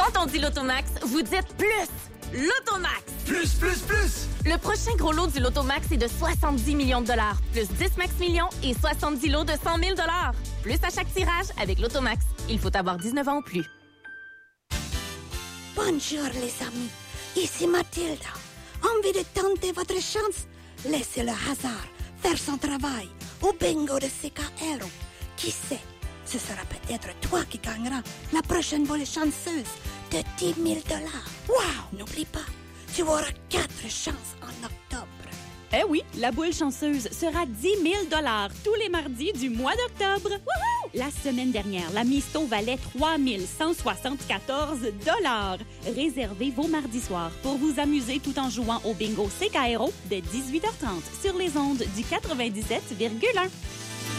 Quand on dit l'Automax, vous dites plus! L'Automax! Plus, plus, plus! Le prochain gros lot du Lotomax est de 70 millions de dollars, plus 10 max millions et 70 lots de 100 000 dollars. Plus à chaque tirage avec l'Automax. Il faut avoir 19 ans ou plus. Bonjour les amis, ici Mathilda. Envie de tenter votre chance? Laissez le hasard faire son travail au bingo de CKR. Qui sait, ce sera peut-être toi qui gagneras la prochaine volée chanceuse de 10 000 dollars. Wow! N'oublie pas, tu auras 4 chances en octobre. Eh oui, la boule chanceuse sera 10 000 $ tous les mardis du mois d'octobre. Wouhou! La semaine dernière, la Misto valait 3 174 $. Réservez vos mardis soirs pour vous amuser tout en jouant au bingo CKRO dès 18h30 sur les ondes du 97,1.